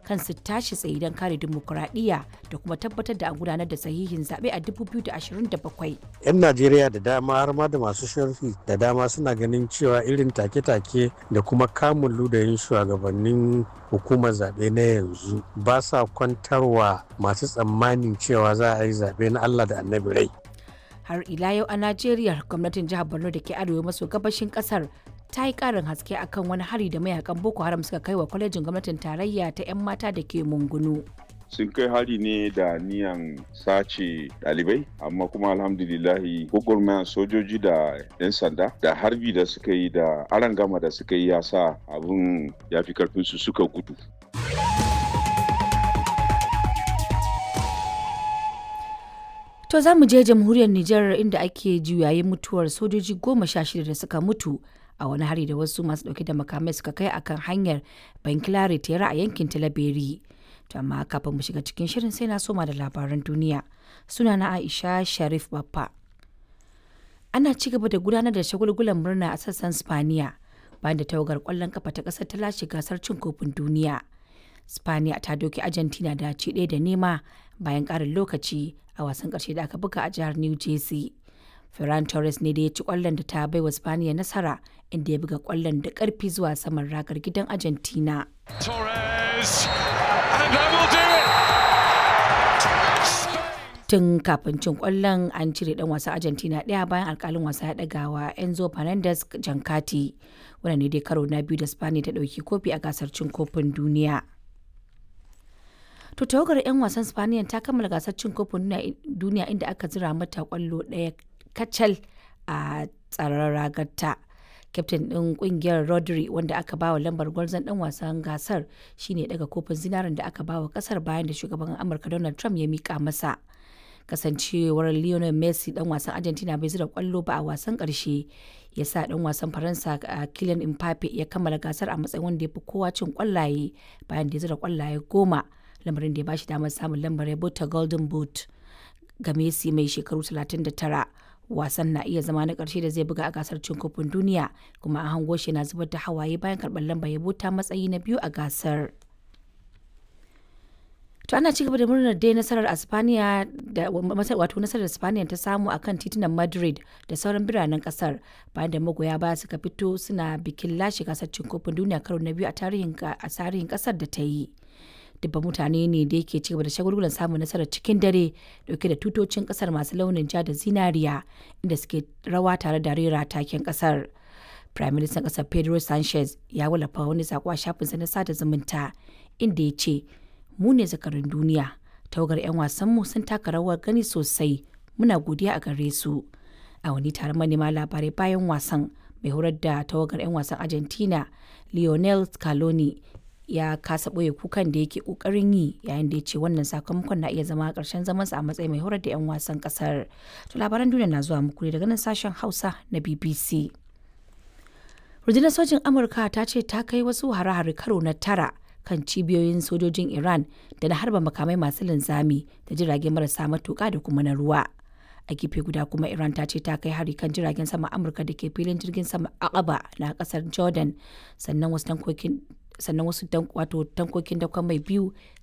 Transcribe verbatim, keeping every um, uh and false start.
kan su tashi tsaye don kare dimokuraɗiyya da kuma tabbatar da an gudanar da sahihin zaɓe a dubu biyu da ashirin da bakwai. 'Yan Najeriya da dama har ma da masu sharhi da dama suna ganin cewa irin take-take da kuma kamun ludayin shugabannin hukumar zaɓe na yanzu ba sa kwantarwa masu tsammanin cewa za a yi zaɓe na Allah da annabi rai. Har ila yau a Najeriya, gwamnatin jihar Borno da ke arewa maso gabashin kasar ta yi karin haske akan wani hari da mayakan Boko Haram suka kai wa kwalejin gwamnatin tarayya ta 'yan mata da ke Mungunu. Sun kai hari ne da niyan sace ɗalibai, amma kuma alhamdulillahi gwagwarmayan sojoji da 'yan sanda da harbi da suka yi da arangama da suka yi ya sa abin ya fi karfinsu suka gudu. To za mu je jamhuriyar Nijar inda ake juyayin mutuwar sojoji goma sha shida da suka mutu a wani hari da wasu masu dauke da makamai suka kai akan hanyar Bankilare Tera a yankin Talaberi. To amma kafin mu shiga cikin shirin sai na soma da labaran duniya. Suna na Aisha Sharif Baffa. Ana ci gaba da gudanar da shagulgulan murna a sassan Spaniya bayan da tawagar kwallon kafa ta kasar ta lashe gasar cin kofin duniya. Spaniya ta doki Argentina da ci ɗaya da nema bayan ƙarin lokaci a wasan ƙarshe da aka buga a jihar New Jersey. Ferran Torres ne da ya ci ƙwallon da ta baiwa Spaniya nasara inda ya buga ƙwallon da ƙarfi zuwa saman ragar gidan Argentina. Torres, and that will do it. Tun kafin cin ƙwallon an cire ɗan wasa Argentina ɗaya bayan alƙalin wasa ya ɗaga wa Enzo Fernandez jankati. Wannan ne dai karo na biyu da Spaniya ta ɗauki kofi a gasar cin kofin duniya. To tawagar 'yan wasan Spaniya ta kammala gasar cin kofin duniya inda aka zira mata kwallo ɗaya kacal a tsaron ragarta. Kyaftin ɗin ƙungiyar Rodri wanda aka bawa lambar gwarzon ɗan wasan gasar shine daga kofin zinarin da aka bawa ƙasar bayan da shugaban Amurka Donald Trump ya mika masa. Kasancewar Lionel Messi ɗan wasan Argentina bai zira kwallo ba a wasan ƙarshe ya sa ɗan wasan Faransa Kylian Mbappe ya kammala gasar a matsayin wanda ya fi kowa cin kwallaye bayan da ya zira kwallaye goma. Lamarin da ya bashi damar samun lambar yabo ta Golden Boot. Ga Messi mai shekaru talatin da tara, wasan na iya zama na ƙarshe da zai buga a gasar cin kofin duniya, kuma an hango shi na zubar da hawaye bayan karɓar lambar yabo ta matsayi na biyu a gasar. To ana cigaba da murnar dai nasarar Espaniya da wato nasarar Espaniya ta samu akan titunan Madrid da sauran biranen kasar bayan da magoya baya suka fito suna bikin lashe gasar cin kofin duniya karo na biyu a tarihin a tarihin kasar da ta yi. Dubban mutane ne da yake cigaba da shagulgulan samun nasarar cikin dare dauke da tutocin kasar masu launin ja da zinariya inda suke rawa tare da rera taken kasar. Prime Minister kasar Pedro Sanchez ya wallafa wani sako a shafinsa na sada zumunta inda ya ce, "Mu ne zakarun duniya, tawagar 'yan wasanmu sun taka rawar gani sosai, muna godiya a gare su." A wani taron manema labarai bayan wasan, mai horar da tawagar 'yan wasan Argentina Lionel Scaloni ya kasa ɓoye kukan da yake ƙoƙarin yi yayin da ya ce wannan sakamakon na iya zama ƙarshen zamansa a matsayin mai horar da 'yan wasan ƙasar. To labaran duniya na zuwa muku ne daga nan sashen Hausa na B B C. Rundunar sojin Amurka ta ce ta kai wasu hare-hare karo na tara kan cibiyoyin sojojin Iran da na harba makamai masu linzami da jirage marasa matuƙa da kuma na ruwa. A gefe guda kuma Iran ta ce ta kai hari kan jiragen sama Amurka da ke filin jirgin sama Aqaba na ƙasar Jordan, sannan wasu tankokin sannan wasu wato tankokin dakon mai biyu